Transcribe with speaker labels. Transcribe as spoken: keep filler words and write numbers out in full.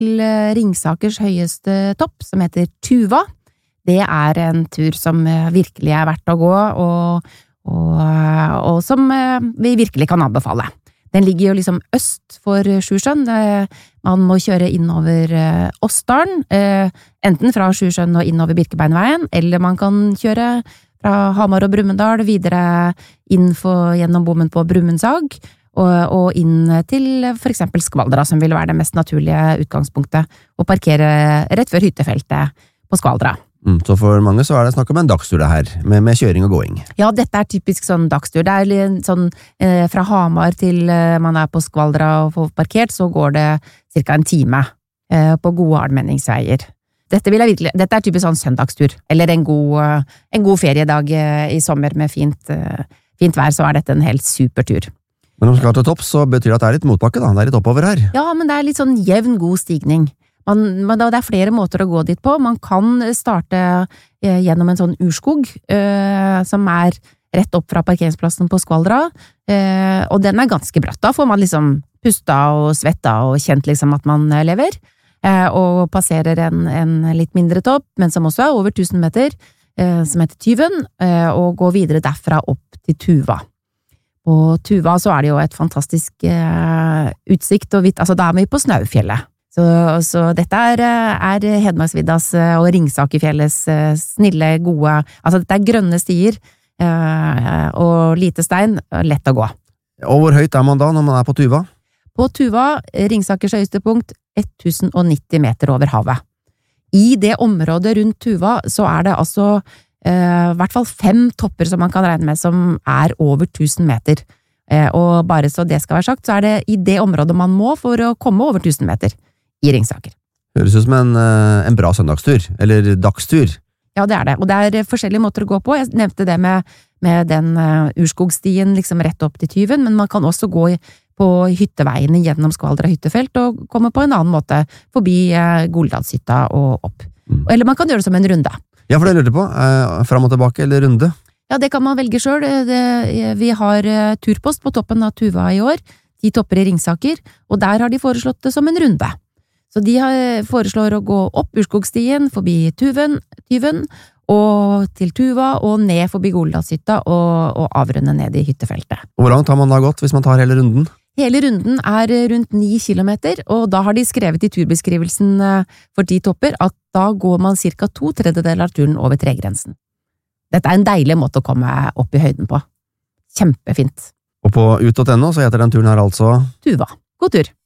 Speaker 1: til Ringsakers høyeste topp, som heter Tuva. Det er en tur som virkelig er verdt å gå, og, og, og som vi virkelig kan anbefale. Den ligger jo liksom øst for Sjusjøen. Man må kjøre innover Åsdalen, enten fra Sjusjøen og innover Birkebeinveien, eller man kan kjøre fra Hamar og Brumunddal videre inn for, gjennom bommen på Brumundsag, og, og inn til for eksempel Skvaldra, som vil være det mest naturlige utgangspunktet, og parkere rett før hyttefeltet på Skvaldra.
Speaker 2: Mm, så for mange så er det snakk om en dagstur det her, med, med kjøring og gåing.
Speaker 1: Ja, dette er typisk sånn dagstur. Det er sånn eh, fra Hamar til eh, man er på Skvaldra og får parkert, så går det cirka en time eh, på gode allmenningsveier. Dette, vil jeg virkelig, dette er typisk sånn søndagstur, eller en god, en god feriedag i sommer med fint, fint vær, så er dette en helt supertur.
Speaker 2: Men når man skal til topp, så betyr det at det er litt motbakke da, det er litt oppover her.
Speaker 1: Ja, men det er litt sånn jevn, god stigning. Man, man, det er flere måter å gå dit på. Man kan starte eh, gjennom en sånn urskog, eh, som er rett opp fra parkeringsplassen på Skvaldra, eh, og den er ganske bratt. Da får man liksom pusta og svetta og kjent liksom at man lever. Og passerer en, en litt mindre topp, men som også er over tusen meter, eh, som heter Tyven, eh, og går videre derfra opp til Tuva. På Tuva så er det jo et fantastisk eh, utsikt, og vidt, altså da er vi på Snaufjellet. Så, så dette er, er Hedmarksviddas og Ringsakerfjellets eh, snille, gode, altså dette er grønne stier, eh, og lite stein, lett å gå.
Speaker 2: Og hvor høyt er man da når man er på Tuva?
Speaker 1: På Tuva, Ringsakers høyeste punkt, tusen nitti meter over havet. I det området rundt Tuva så er det altså eh, i hvert fall fem topper som man kan regne med som er over tusen meter. Eh, og bare så det skal være sagt, så er det i det området man må for å komme over tusen meter i Ringsaker.
Speaker 2: Høres ut som en, en bra søndagstur, eller dagstur.
Speaker 1: Ja, det er det, og det er forskjellige måter å gå på. Jeg nevnte det med, med den uh, urskogstien liksom rett opp til Tyven, men man kan også gå i på hytteveiene gjennom Skvaldra hyttefelt og komme på en annen måte forbi eh, Goldalshytta og opp. Mm. Eller man kan gjøre det som en runde.
Speaker 2: Ja, for det lurte på. Eh, fram og tilbake eller runde?
Speaker 1: Ja, det kan man velge selv. Det, vi har eh, turpost på toppen av Tuva i år, ti topper i Ringsaker, og der har de foreslått det som en runde. Så de har, foreslår å gå opp Urskogstien, forbi Tuven, Tyven, og til Tuva, og ned forbi Goldalshytta, og, og avrunde ned i hyttefeltet.
Speaker 2: Og hvor langt har man da gått hvis man tar hele runden?
Speaker 1: Hele runden er rundt ni kilometer, og da har de skrevet i turbeskrivelsen for de topper at da går man cirka to tredjedeler av turen over tregrensen. Dette er en deilig måte å komme opp i høyden på. Kjempefint.
Speaker 2: Og på ut punkt no så heter den turen her altså?
Speaker 1: Tuva. God tur!